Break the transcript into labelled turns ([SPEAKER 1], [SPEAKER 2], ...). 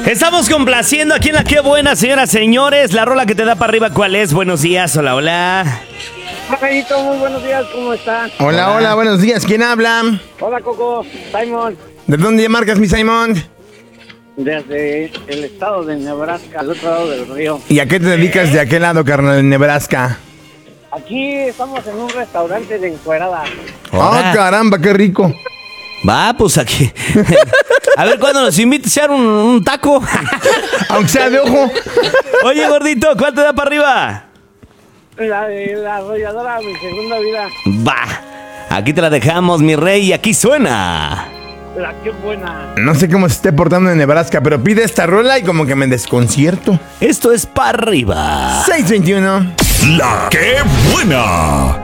[SPEAKER 1] Estamos complaciendo aquí en La Qué Buena, señoras, señores. La rola que te da para arriba, ¿cuál es? Buenos días, hola, hola.
[SPEAKER 2] Majito, muy buenos días, ¿cómo están?
[SPEAKER 3] Hola, buenos días. ¿Quién habla?
[SPEAKER 2] Hola, Coco, Simon,
[SPEAKER 3] ¿De dónde marcas, mi Simon?
[SPEAKER 2] desde el estado de Nebraska, al otro lado del río.
[SPEAKER 3] ¿Y a qué te dedicas de aquel lado, carnal, en Nebraska?
[SPEAKER 2] Aquí estamos en un restaurante de encuerada.
[SPEAKER 3] ¡Ah, caramba, qué rico!
[SPEAKER 1] Va, pues aquí. A ver cuándo nos invites a echar un taco.
[SPEAKER 3] Aunque sea de ojo.
[SPEAKER 1] Oye, gordito, ¿cuál te da para arriba?
[SPEAKER 2] La de la arrolladora, mi segunda vida.
[SPEAKER 1] Va, aquí te la dejamos, mi rey, y aquí suena.
[SPEAKER 2] La Qué Buena.
[SPEAKER 3] No sé cómo se esté portando en Nebraska, pero pide esta rola y como que me desconcierto.
[SPEAKER 1] Esto es para arriba.
[SPEAKER 3] 621.
[SPEAKER 4] La Qué Buena.